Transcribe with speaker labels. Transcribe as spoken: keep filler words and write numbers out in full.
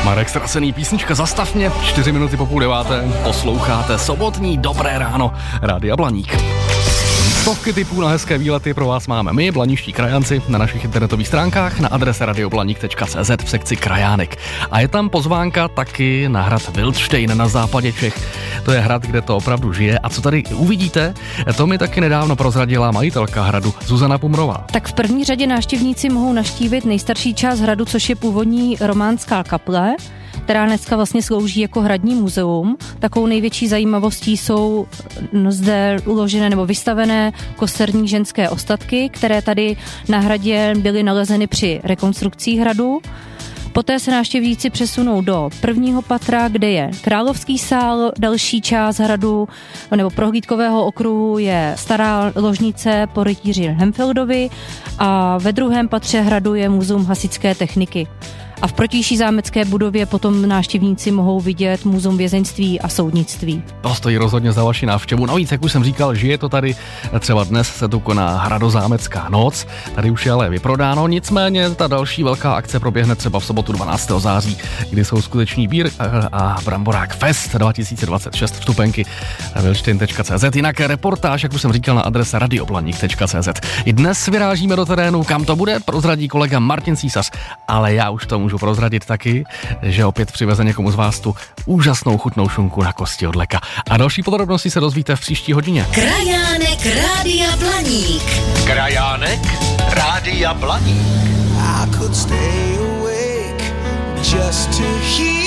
Speaker 1: Marek Strasený, písnička Zastav mě, čtyři minuty po půl deváté, posloucháte sobotní Dobré ráno Rádia Blaník. Stovky tipů na hezké výlety pro vás máme my, blaniští krajanci, na našich internetových stránkách na adrese radioblaník tečka cé zet v sekci Krajánek. A je tam pozvánka taky na hrad Wildštejn na západě Čech. To je hrad, kde to opravdu žije. A co tady uvidíte, to mi taky nedávno prozradila majitelka hradu Zuzana Pumrová.
Speaker 2: Tak v první řadě návštěvníci mohou navštívit nejstarší část hradu, což je původní románská kaple, která dneska vlastně slouží jako hradní muzeum. Takovou největší zajímavostí jsou zde uložené nebo vystavené kosterní ženské ostatky, které tady na hradě byly nalezeny při rekonstrukcích hradu. Poté se návštěvníci přesunou do prvního patra, kde je královský sál, další část hradu nebo prohlídkového okruhu je stará ložnice po rytíři Hemfeldovi a ve druhém patře hradu je muzeum hasičské techniky. A v protější zámecké budově potom návštěvníci mohou vidět muzeum vězeňství a soudnictví.
Speaker 1: To stojí rozhodně za vaši návštěvu. Navíc, jak už jsem říkal, že je to tady, třeba dnes se tu koná Hradozámecká noc, tady už je ale vyprodáno, nicméně ta další velká akce proběhne třeba v sobotu dvanáctého září, kdy jsou skuteční bír a Bramborák Fest dva tisíce dvacet šest, vstupenky wildštejn tečka cé zet, jinak reportáž, jak už jsem říkal, na adrese radioblaník tečka cé zet. I dnes vyrážíme do terénu, kam to bude, prozradí kolega Martin Císař, ale já už to můžu prozradit taky, že opět přiveze někomu z vás tu úžasnou chutnou šunku na kosti od leka. A další podrobnosti se dozvíte v příští hodině.
Speaker 3: Krajánek Rádia Blaník.
Speaker 4: Krajánek Rádia Blaník.
Speaker 5: I could stay awake just to hear